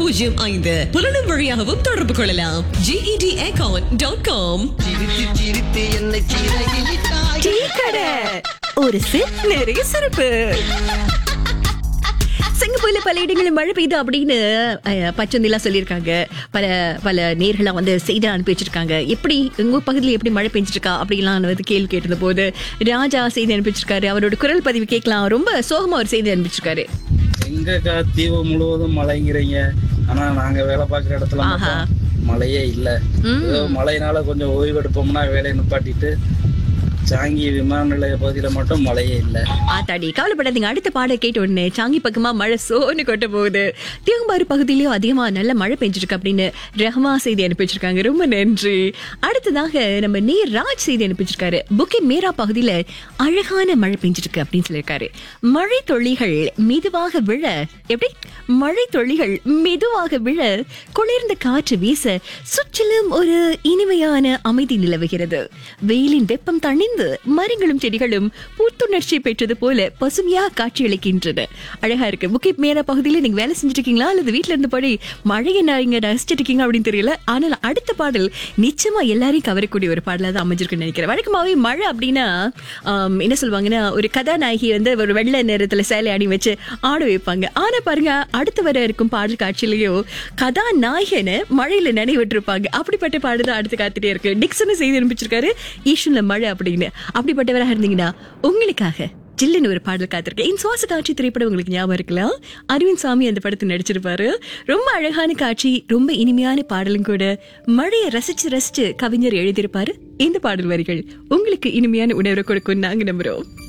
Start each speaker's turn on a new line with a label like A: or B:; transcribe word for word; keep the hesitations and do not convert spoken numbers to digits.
A: பூஜ்ஜியம் ஐந்து புலனும் வழியாகவும் தொடர்பு கொள்ளலாம். GET account dot com.
B: Tea கடை ஒரு சிப் நிறைய சிறப்பு. சிங்கப்பூர்ல பல இடங்களில் மழை பெய்யுது அப்படின்னு பச்சந்திலா சொல்லியிருக்காங்க. பல பல நேர்களா வந்து செய்தி அனுப்பி வச்சிருக்காங்க. எப்படி உங்க பகுதியில் எப்படி மழை பெஞ்சிட்டு இருக்கா அப்படிலாம் வந்து கேள்வி கேட்டிருந்த போது ராஜா செய்தி அனுப்பிச்சிருக்காரு. அவரோட குரல் பதிவு கேட்கலாம். ரொம்ப சோகமா ஒரு செய்தி அனுப்பிச்சிருக்காரு.
C: எங்க தீவு முழுவதும் மழைங்கிறீங்க, ஆனா நாங்க வேலை பார்க்குற இடத்துல மழையே இல்ல. மழையினால கொஞ்சம் ஓய்வு எடுப்போம்னா வேலையை நிப்பாட்டிட்டு சாங்கி விமான நிலைய பகுதியில மட்டும் மழையே இல்ல.
B: ஆத்தாடி கவலைப்படாதீங்க. அடுத்த பாட கேட்ட உடனே சாங்கி பக்கமா மழை சோன்னு கொட்ட போகுது. தியம்பாறு பகுதியிலயும் அதிகமா நல்ல மழை பெஞ்சிருக்கு அப்படின்னு ரஹ்மா செய்தி அனுப்பிச்சிருக்காங்க. ரொம்ப நன்றி. அடுத்ததாக நம்ம நீர் ராஜ் செய்தி அனுப்பிச்சிருக்காரு. புக்கி மேரா பகுதியில அழகான மழை பெஞ்சிருக்கு அப்படின்னு சொல்லியிருக்காரு. மழை துளிகள் மெதுவாக விழ, எப்படி மழை துளிகள் மெதுவாக விழ, குளிர்ந்த காற்று வீச சுற்றிலும் ஒரு இனிமையான அமைதி நிலவுகிறது. வெயிலின் வெப்பம் தண்ணி மரங்களும் செடிகளும் புத்துணர்ச்சி பெற்றது போல பசுமையா காட்சியளிக்கின்றன. அழகா இருக்கு. புக்கிப் மேரா பகுதியில நீங்க வேலை செஞ்சுட்டு இருக்கீங்களா அல்லது வீட்டுல இருந்தபடி மழையை நீங்க ரசிச்சுட்டு இருக்கீங்க அப்படின்னு தெரியல. ஆனால் அடுத்த பாடல் நிச்சயமா எல்லாரையும் கவரக்கூடிய ஒரு பாடலா தான் அமைஞ்சிருக்குன்னு நினைக்கிறேன். வழக்கமாவே மழை அப்படின்னா என்ன சொல்லுவாங்கன்னா, ஒரு கதாநாயகி வந்து ஒரு வெள்ளை நேரத்துல சேலை அணி வச்சு ஆட வைப்பாங்க. ஆனா பாருங்க, அடுத்து வர இருக்கும் பாடல் காட்சியிலயோ கதாநாயகனை மழையில நினைவிட்டு இருப்பாங்க. அப்படிப்பட்ட பாடல் தான் அடுத்து காத்துட்டே இருக்கு. டிக்சன் செய்தி அனுப்பிச்சிருக்காரு. ஈஷன்ல மழை அப்படின்னு. அப்படிப்பட்டவராக இருந்தீங்கன்னா உங்களுக்காக ஜில்லுன்னு ஒரு பாடல் காத்திருக்கேன். என் சுவாச காட்சி திரைப்படம் உங்களுக்கு ஞாபகம் இருக்கலாம். அரவிந்த் சாமி அந்த படத்தை நடிச்சிருப்பாரு. ரொம்ப அழகான காட்சி, ரொம்ப இனிமையான பாடலும் கூட. மழையை ரசிச்சு ரசிச்சு கவிஞர் எழுதியிருப்பாரு. இந்த பாடல் வரிகள் உங்களுக்கு இனிமையான உணர்வை கொடுக்கும் நாங்க நம்புறோம்.